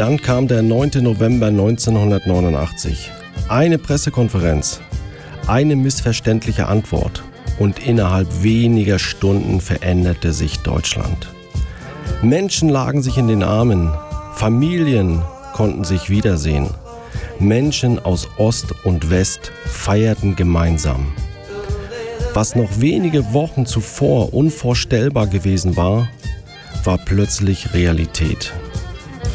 Dann kam der 9. November 1989. Eine Pressekonferenz, eine missverständliche Antwort und innerhalb weniger Stunden veränderte sich Deutschland. Menschen lagen sich in den Armen, Familien konnten sich wiedersehen. Menschen aus Ost und West feierten gemeinsam. Was noch wenige Wochen zuvor unvorstellbar gewesen war, war plötzlich Realität.